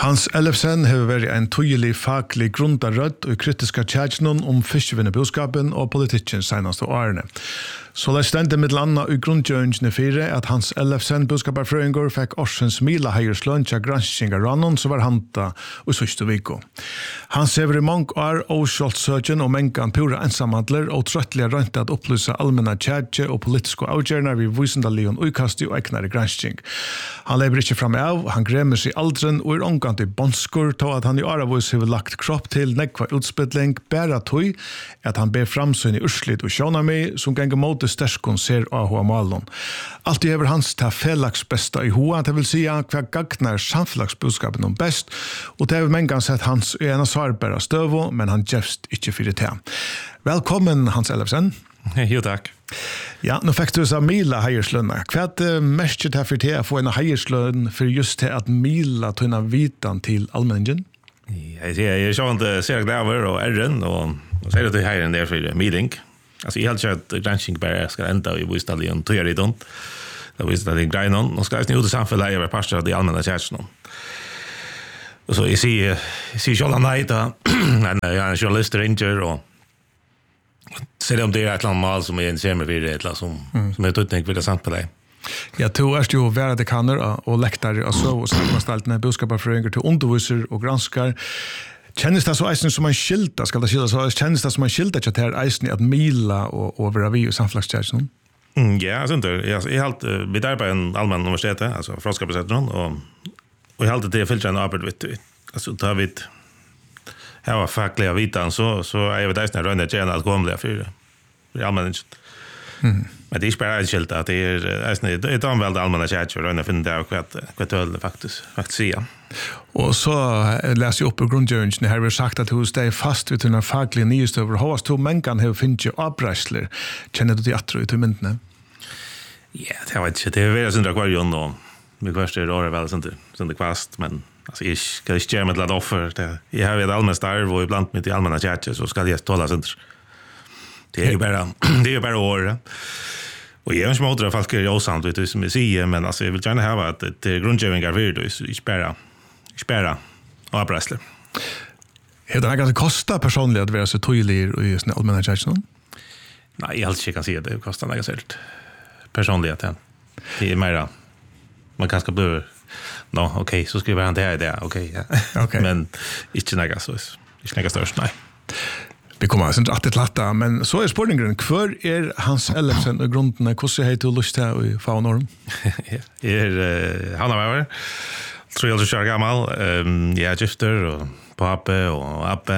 Hans Ellefsen har vært en tydelig faglig grundarrødd og kritiska tjætsnon fiskevinnebudskapen og politikken senaste årene. Så det stendte med landa i grundgjøringene fire at Hans Ellefsen budskaperfrøyngår fikk årsens mila heierslønn til granskinga rannon som var hanta og sørste viko. Hans hever i mange år åskjoldsøkjen og mengan pura ensamhandler og trøttelig rønte at opplysa allmenna tjætje og politiske avgjørner vi vysendalion uikasti og eknare gransking. Han lever ikke frem av, han gremer seg aldren og omgant i bonskor til at han i åravus har lagt kropp til nekva utspilling bæra tøy at han ber framsyn i urslit og sjónami som ganger mot det sterskon ser av malon. Alt i hever hans ta felags besta i hoa, det vil sija hva gagnar samfelagsbudskapen om best, og det har mengan sett hans i en svarbæra støvo, men han gjefst ikke fyrir te. Velkommen, Hans Ellefsen. Jo, takk. Ja, nå fikk du så mila heierslønna. Hva er mest til for te å få en heierslønn for just til at mila tunna vitan til allmenningen? Jeg ser glaver og erren, og sier at du heier en der for meeting. Altså, jeg har ikke at granskning bare skal enda i Vysdalion tøyariton. Det er Vysdalion greinon, og skal jeg ut i samfunnet over pastor av de allmänna tjætsene. Og så jeg sier selv nei da, jeg er en journalist ringer, og ser om det er et eller annet mal som jeg ser med videre, et eller annet som er tøytning for det sant på deg. Ja, du er jo værdekaner og lektar og så, og sammennstaltene, budskaperfrøyngar til underviser og granskar. Kjennes det så eisen som en skilta, skal det skilta, så kjennes det som en skilta til at eisen at mila og være vi og samflagstjærsson? Ja, jeg synes det. Jeg har vi der på en allmenn universitet, altså franskapssetteren, og jeg har alltid fylt en arbeid, vet du. Altså, da vi har faglig av vitan, så er jeg ved eisen røyne tjene at gå om det for allmenningen. Men det er ikke bare en skilta, det er en veldig allmenn kjært, og røyne finner det av hva tølen faktisk sier. Og så leser jeg opp i grundgjøringen her, vi har sagt at du steg fast ved denne faglige nyhetsøver. Hvordan to mengan har finnet jo avreisler? Kjenner du til atro i to myndene? Ja, det vet ikke. Det er veldig syndra kvarjon, og min første året er veldig syndra kvast, men altså, jeg skal ikke gjøre meg til et offer. Jeg har et allmenn starv, og iblant mitt i allmenna kjærtje, så skal jeg tåle syndra. Det er jo bare året. Og jeg er ikke måte at folk er åsamt, vet du, som jeg sier, men altså, jeg vil gjerne ha at det er grundgjøring er virdu, ikke bare avbreisler. Er det ganske kostet personlig at være så tydelig i sånne allmänna kjærtsene? Nei, jeg helst ikke kan si at det kostet noe selv personlig at det er mer man kanskje blir ok, så skriver han det her i det, ok, ja. Okay. Men ikke noe størst, nei. Vi kommer altså ikke til dette, men så er spørningen, hvor er Hans Ellefsen og grunnene? Hvordan har du lyst til å få norm? Jeg er Hannavever, 3 år gammel. Jeg er gifter, og pape og appe,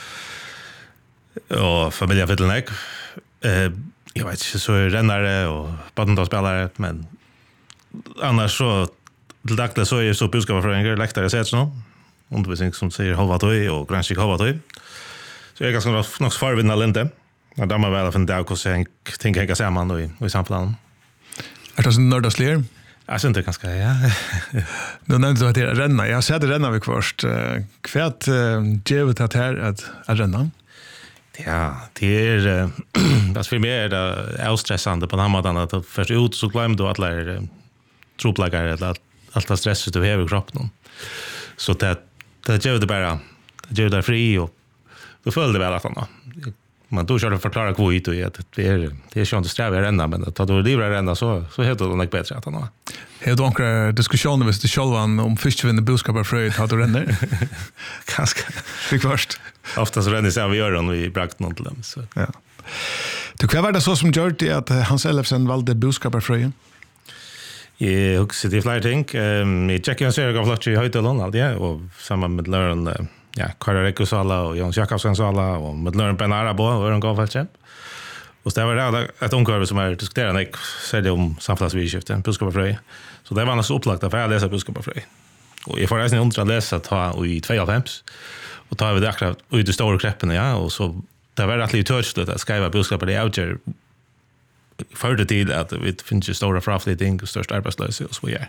og familien Fiddleneck. Jeg vet ikke, så er rennere og badmintonspillere, men annars så, til daglig så er jeg så budskaperfrøyngar, lektar jeg sett sånn, undervisning som sier halvatøy og granskik halvatøy. Så jeg er ganske nok farvinna linte. Og da må jeg vel finne det av hvordan ting henger sammen i samfunnet. Er det sånn nørdaslier? Jeg synes det ganske, ja. Du nevnte at det er renna. Jeg har sett det renna vi først. Hva gjør det her at renna? Ja, det er... for meg er det avstressende på den måten at først ut så glemmer du alle troplager eller alt det stresset du har i kroppen. Så det gjør det bare. Det gjør det fri og då följde väl att han. Man då körde förklara kvot och att det är ju inte sträva ränna men att då livra ränna så heter det nog bättre att han har. Har du några diskussioner med det självan om fiskvinne budskaperfröjd har du ränner? Ganska. Fick först. Ofta så ränner sig vi gör den vi brakt något till dem så. Ja. Du kvar var det så som gör det att Hans Ellefsen valde budskaperfröjd? Jag också det flyr ting. Jag checkar så jag har i Höjtälön allt det och samman med läraren ja, Karl Rekusala och Jons Jakobsen sala och med Lörn Benarabo och en golfchamp. Och det var det ett omkörve som är diskuterande jag säger det om samhällsvidskiften budskaperfröjd. Så det var nästan upplagt för att läsa budskaperfröjd. Och jag får nästan undra att läsa ta i 2,5 och ta vi det akkurat i de stora kreppen ja och så det var rättligt touchet att skriva budskapet det outger för det till att vi finns ju stora fraflytting och störst arbetslöshet och så vidare.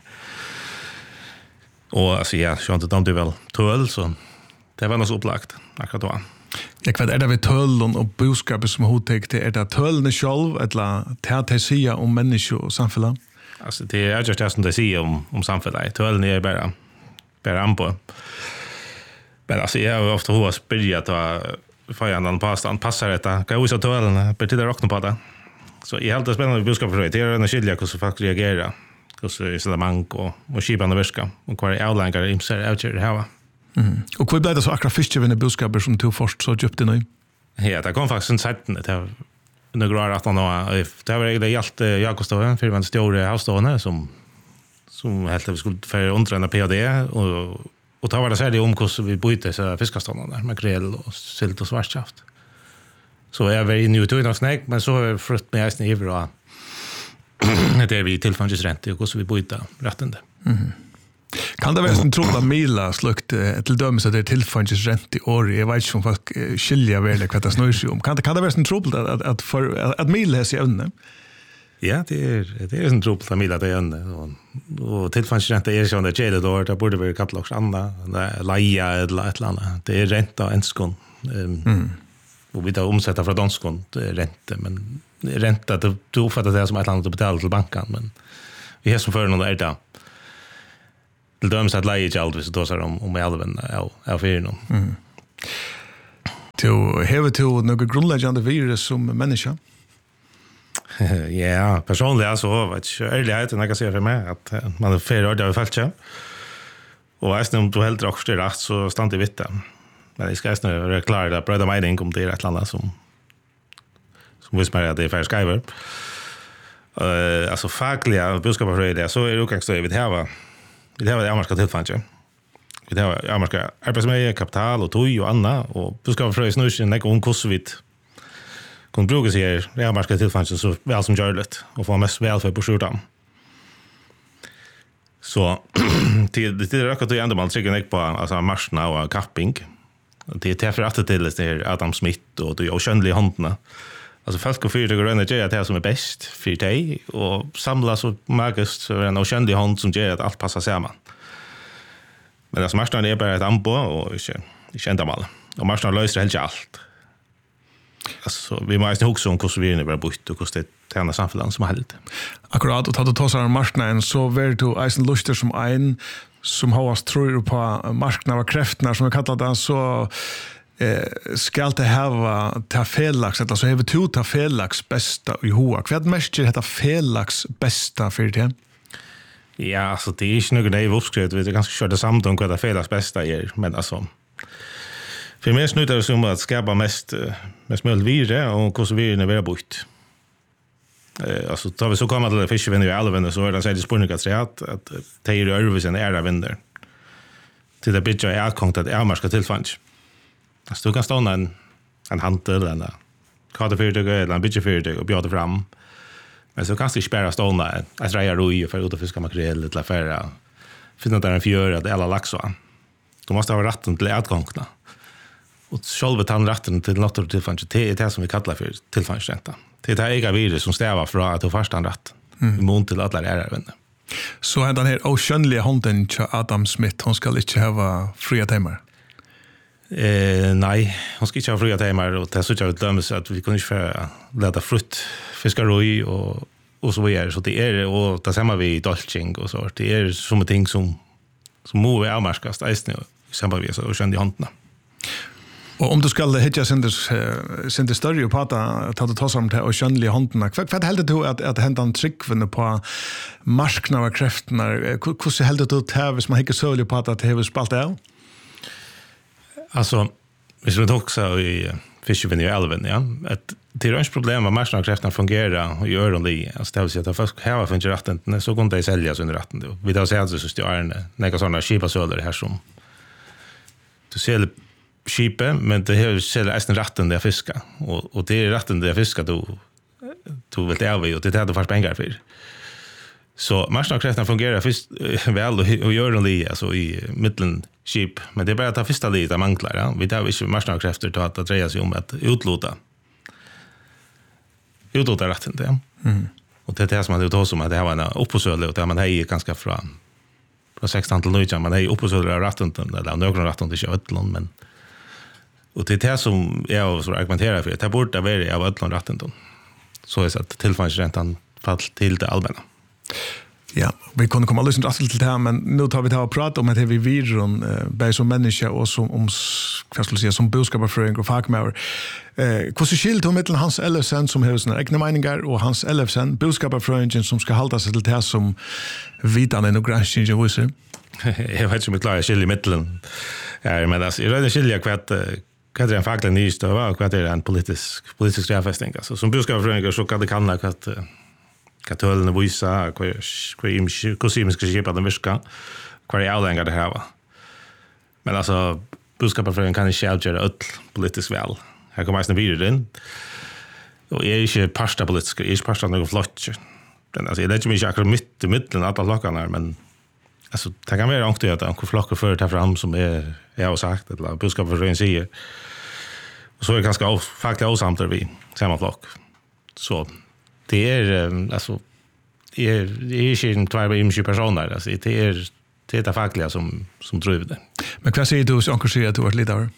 Och alltså ja, så inte de väl tål så det var något upplagt akkurat då. Ja, vad är det vid töllen och budskapet som hotäckt? Är det töllen själv eller att säga om människor och samhälle? Alltså det är just det som det säger om samhället. Töllen är bara bära an på. Men alltså jag har ofta hova spyrjat och får jag annan påstand. Passar detta? Kan jag visa tålen? Betyder rockna på det? Så jag har alltid spännande budskap för det. Det är en skilja hur folk reagerar. Hur islamank och kibande verska. Och hur avlänkare imser avgör det här. Och hur blev det så akkurat fiskevänner budskaper som du först så köpte nu? Ja, det kom faktiskt en sätten. Det var några år 18 år. Det var egentlig hjält Jakobståen, för man stjåre havstående som helt vi skulle för underträna PhD och ta var det särskilt om hur vi bytte så fiskaståndarna med makrell och silt och svartskaft. Så jag var inne i någon snäck, men så har jag frukt med ägsten i bra. Det är vi tillfångsränte och hur vi bytte rättande. Kan det vara en trolig mila slukt till dömes att det är tillfångsränte i år? Jag vet inte om folk skiljer väl vad det snöjer sig om. Kan det vara en trolig att mila sig ämne? Ja, det är en troligt att mila det ämne. Och tillfångsränte är sån där tjejer då, det borde vara kallat också andra. Laia eller ett eller annat. Det är ränta och enskon. Och vi tar omsätta från danskon, det är ränta. Men ränta, du uppfattar det som ett eller annat att betala till banken. Men vi har som för någon där det. Till döms att lägga inte allt hvis du tar om elven av fyren. Har du något grundläggande virus som människa? Ja, personligen så vet jag ärligheten jag kan säga för mig att man är fyra år där vi fallt sig. Och ästen om du helt också är rätt så stannar det vitt. Men jag ska ästen reklara det bröda mening om det är ett eller annat som visar mig att det är färre skriver. Alltså fackliga budskapar för det så är det utgångsstöd vi har. Vi har det amerikanska tillfället. Vi har amerikanska arbetsmiljö, kapital och tog och annat. Och budskapar för det snurr sig om hur vi kan bruka sig det amerikanska tillfället så väl som görligt och få mest välfärd på skjortan. Så det är rökat och ändå man trycker på alltså marscherna och capping. Det är därför att det är Adam Smith och de oskönliga hundarna. Alltså folk och fyra går att göra det som är bäst för dig och samlas och magiskt så är det en oskönlig hund som gör att allt passar samman. Men alltså marknaden är bara ett anbo och inte ändamål. Och marknaden löser helt allt. Alltså vi måste också om hur vi är bara bort och hur det tjänar samhället som helst. Akkurat, och tar du tar sig av marknaden så är du eisen luster som en som har tror på marknaden och kräfterna som vi kallar det så skal det hava ta felax, alltså har vi ta felax bästa i hoa. Vad mest är detta felax bästa för det? Ja, alltså det är inte något det är uppskrivet. Vi är ganska kört det samt om vad det felax bästa är. Men alltså, för mig snuttar det som att skapa mest möjligt virre och hur virren är bort. Alltså tar vi så kommer till fiskevänner i allvänner så är det säkert spurning att säga att det är övervisen är vänner. Till det bidrar är avkongt att avmarska tillfångs. Alltså du kan stå en handel eller en kadefyrtøy eller en bytjefyrtøy och bjöda fram. Men så kan du inte spärra stående att dreja roj för att fiska makrell eller affärer. Finna där en fjör eller laxå. Du måste ha rätten till utgångna. Och själva ta rätten till något av tillfångs. Det är det som vi kallar för tillfångsränta. Det är det ega virus som stävar för att du först har rätt. Imot till alla ärvänner. Så den här oskönliga hunden till Adam Smith, hon ska inte ha fria timmar? Nej, hon ska inte ha fria timmar och det är så att jag döms att vi kunde inte leta frukt, fiskaroj och så vidare. Så det är, och det samma vi i dolching och så. Det är som en ting som må vi avmarskast i samband med så kände hundarna. Och om du ska hitta sin större på att ta sig om det och känliga hundarna, vad helder du att hända en tryckvänner på marknader och kräfterna? Hur helder du det hvis man inte sörjer på att det har spalt av? Alltså, hvis vi också i fiskevänner i älven, ja, att det är inte problem med marknader och kräfterna fungerar och gör det. Alltså det vill säga att folk här finns rätten, så kan de säljas under rätten. Vi har sett så stjärna, några sådana skipasöler här som du ser skipe, men det har säljer nästan rätten där fiska och det är rätten där fiska du vill ta och det är det du får pengar för. Så marknadskräfterna fungerar först väl och gör det alltså i mitten skip, men det är bara att första lite manglar. Ja? Vi tar inte marknadskräfter till att dreja sig om att utlota rätten där. Och det är det som man tar som att det har en uppsöle och det man är ganska från 16 till 19 man är uppsöle av rätten eller några rätten till Ötland men och det är det som jag så argumenterar för. Det borde vara av Ötland rätten. Så är det att tillfångsräntan fall till det allmänna. Ja, vi kunde komma lyssna till det här, men nu tar vi ta och prata om att vi viron både som människa och som vad ska jag säga som boskaparfröing och fackmäver. Hur så skilt mellan Hans Ellefsen som har sina egna meningar och Hans Ellefsen boskaparfröingen som ska hålla sig till det som vitan och granskning och visar. Jag vet inte om jag klarar skilja i mitten. Ja, men alltså, jag redan skilja vad är en facklig nystöva och vad är en politisk rävfästning. Alltså, som boskaparfröing så kan det kanna vad tullen visar, hur kosimiska skipar den virka, vad är avlängar det här va. Men alltså, boskaparfröing kan inte avgöra allt politiskt väl. Här kommer jag vidare in. Och jag är inte parsta politiska, jag är inte parsta någon flott. Alltså, jag lägger mig inte akkurat mitt i mitten av alla flockarna, men alltså, det kan vara ångtigt att en flockar företar fram som jag har sagt, eller boskaparfröing säger. Och så är det ganska fackliga osamter vid samma flock. Så det är alltså det är inte två image personer alltså det är det fackliga som tror det. Men vad säger du som engagerar du lite där?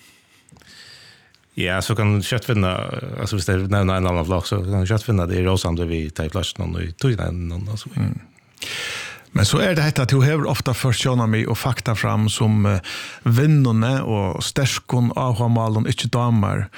Ja, så kan köttfinna alltså hvis det är en annan flock så kan köttfinna det är rosamt vi tar plats någon och tog någon alltså. Men så är det här att du har ofta försköna mig och fakta fram som vinnarna och stärskon av malen inte damer.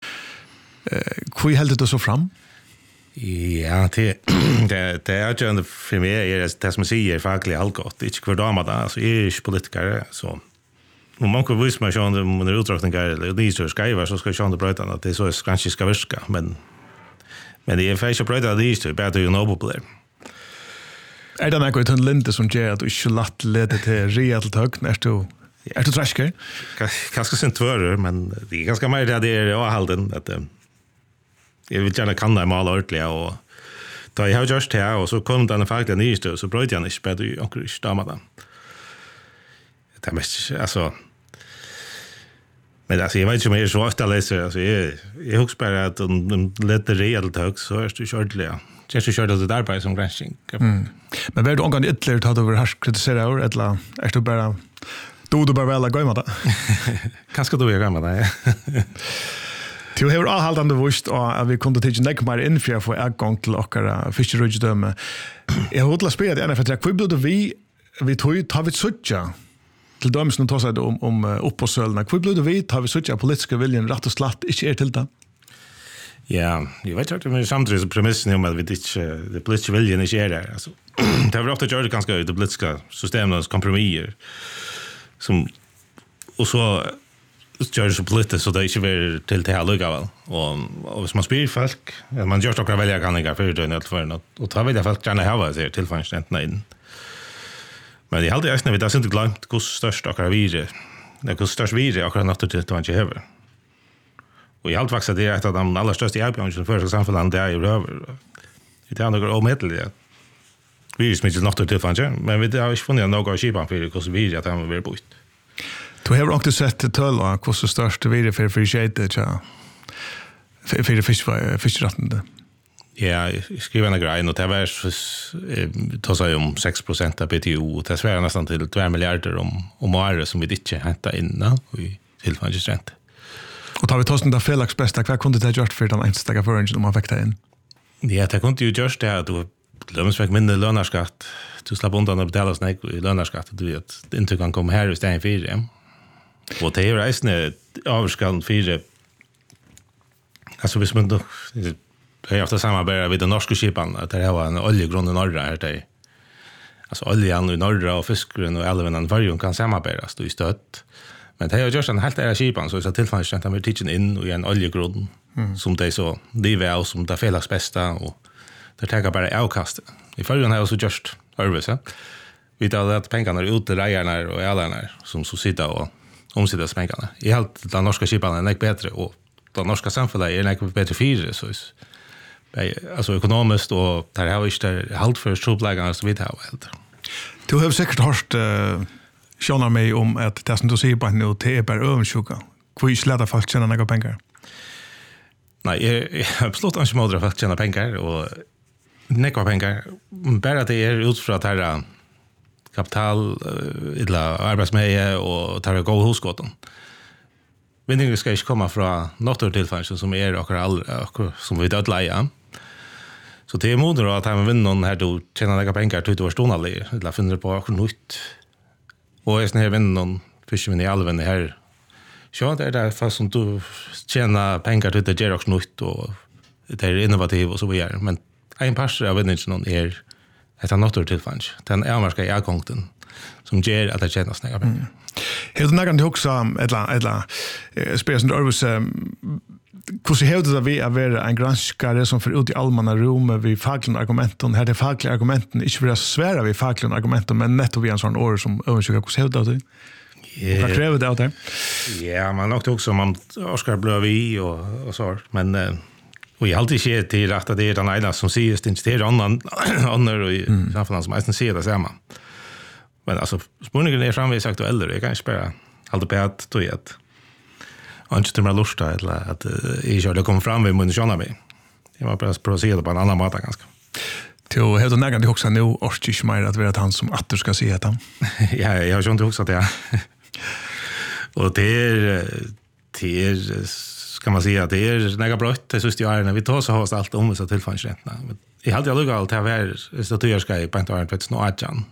Hur hällde du så fram? Ja, det är ju ändå för mig är det som säger fackligt allgott. Det är inte kvar damer där, alltså jag är inte politiker så. Om man kan visa mig att man är utdragningar eller nyser skriver så ska jag känna bröta att det är så kanske ska virka, men det är faktiskt bröta det är bättre ju nobel. Är det något en linte som gör att du inte lätt leder till rejält högt när du träskar? Ganska sent tvåror, men det är ganska mer det är avhalden att jag vill gärna kanna mig alla ordentliga och då jag har gjort det och så kom den fackliga nyheter så bröt jag inte bättre ju onkel stamma. Det är mest alltså men alltså jag vet inte om jag är så ofta läser alltså jag hoppas bara att de leder rejält högt så är det ordentliga. Jag ska köra det där på som granskning. Men är du omgående ytterligare att du har kritiserat år eller är du bara du bara väl att gå med det? Kanske du vill gå med det. Du har avhållande vust att vi kunde titta näck mer inför för ägång till och fiskerujdöme. Jag har hållit spelat en för att vi blev vi tog tar vi sötja till dem som tar sig om uppåsölna. Vi blev vi tar vi sötja politiska viljan rätt och slatt inte till det. Ja, jag vet inte men samtidigt så premissen om att vi inte det politiska viljan inte är där alltså. Det har ofta gjort ganska det politiska systemets kompromisser som och så gör det så politiskt så det inte blir till det här lugga väl. Och hvis man spyr folk, man gör några väljarkanningar för det nöt för något och tar välja folk gärna hava sig tillfällsständerna in. Men det har alltid när vi har inte glömt hur störst och vire. Det hur störst vire och naturligt man inte häver. Och i allt vaxar det är ett av de allra största erbjudanden för samhället det är ju över. Det är några omedliga. Vi är smidigt naturligt tillfällsständerna, men vi har inte funnit några skipan för hur vire att han vill bort. Du har också sett till tull och hur störst det är för skejtet för fiskrättande. Ja, jag skriver en grej och det var tar sig om 6% av BTO och det svarar nästan till 2 miljarder om året som vi inte hämtar in i tillfällsstränt. Och tar vi tossen där felax bästa, vad kunde det gjort för den enstaka föringen om man fick det in? Ja, det kunde ju görs det att du lömsväck mindre lönarskatt. Du slapp undan att betala snäck i lönarskatt. Du vet, det inte kan komma här i stället för det. Och det är reisande avskall för alltså hvis man då jag har haft samarbete med den norska skipan att det var en oljegrund i norra här det. Alltså oljan i norra och fisken och älven varje kan samarbetas då i stött. Men det har gjort en helt era skipan så tillfälligt att de teachen in och en oljegrund som det så det är som det felax bästa och det tar bara avkast. I förrän har så just arbete. Vi tar att pengarna ut till rejarna och älarna som så sitter och omsätta pengarna. I allt den norska skipan är bättre och den norska samhället är bättre för så alltså ekonomiskt och där har inte halt för strupplägarna som vi har helt. Du har säkert hört tjäna mig om att det som du säger på nu det är bara övernsjuka. Hur släta folk tjäna några pengar? Nej, jag absolut inte modra folk tjäna pengar och några pengar. Bara det är utfrån att här kapital eller arbetsmeje och tar gå hosskotten. Vinningen ska inte komma från naturtillfällen som är och som vi dödleja. Så det är moder att han vinner någon här då tjänar några pengar till att ståna lite eller finner på något nytt. Och är här vinner någon fisken i alven här. Så det är där fast som du tjänar pengar till att göra också nytt och det är innovativt och så vidare. Men en pastor av vinner någon är ett annat tillfälle. Den är i avgången som ger att det tjänas några pengar. Helt nägande också eller spelar som Örvus hur hävdar det vi att vara en granskare som får ut i allmänna rum vid fackliga argumenten. Här är fackliga argumenten inte för att svära vid fackliga argumenten men netto vid en sån år som överensköka hur hävdar det? Vad kräver det av det? Ja, man åkte också man Oskar Blövi och så. Men och jag alltid ser till att det är den ena som säger att det är annan och i samfunnet som inte ser det samma. Men alltså, spurningen är framvis aktuell. Jag kan inte spela allt på att tog att inte till mig lusta eller att jag körde kom fram vid mun känna mig. Jag var bara på att se det på en annan mat ganska. Till helt nägande också nu orskis mer att vara han som att du ska se det. Ja, jag har ju inte också det. Och det är ska man säga att det är några brott det just jag när vi tar så har oss allt om så tillfällsrättna. Jag hade aldrig allt här var statuerska i Pantar 2018.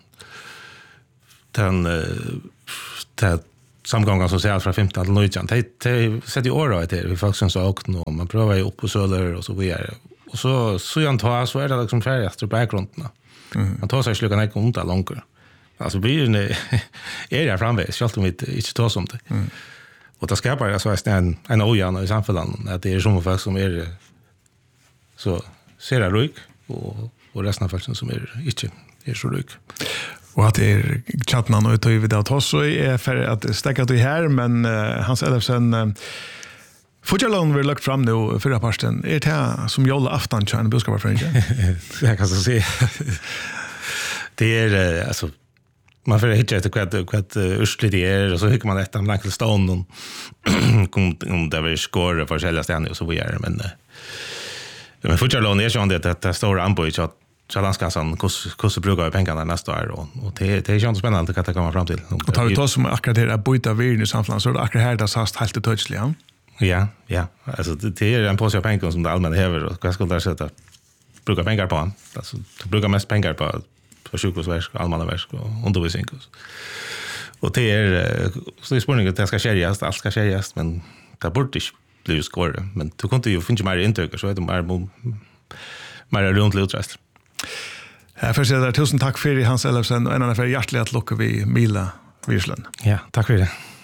Den samgången som säger från 15 till 19. Det sätter ju år att det vi folk som så åkt nu man prövar ju upp på söler och så vidare. Och så jag tar så är det liksom färdigt i bakgrunden. Man tar sig slukan inte ont långt. Alltså blir det är det framvägs så alltid inte tar som det. Och det skapar jag så att en ojämn i samhället att det är som folk som är så ser det ryck och resten av folk som är inte är så ryck. Och att det är chattnan och utav vid att så är för att stäcka det här men Hans Ellefsen Fotjallon vill lagt fram nu förra parten. Är det här som jolla afton tjän budskapet för inte? Jag kan så se. Det är alltså man får hitta ett kvart ursligt det är och så hycker man ett Michael Stone om det vill skåra för själva ständigt och så vidare men Fotjallon är ju det att stora anbud så Chalanskasan hur brukar vi pengarna nästa år och det är ju inte spännande att komma fram till. Och tar vi då som akkurat det att byta virn i samhället så är det akkurat här det sast helt touchligt. Ja. Alltså det är en påse pengar som det allmänna häver och vad ska där sätta bruka pengar på. Alltså du brukar mest pengar på sjukhusverk, allmänna verk och undervisning. Och det är så det spårningen att det ska skärjas, allt ska skärjas men det borde inte bli skåret. Men du kan ju finna mer intryck så är det mer runt utrest. Jag får säga tusen tack för Hans Ellefsen och en annan för hjärtligt att locka vi Mila Virslund. Ja, tack för det.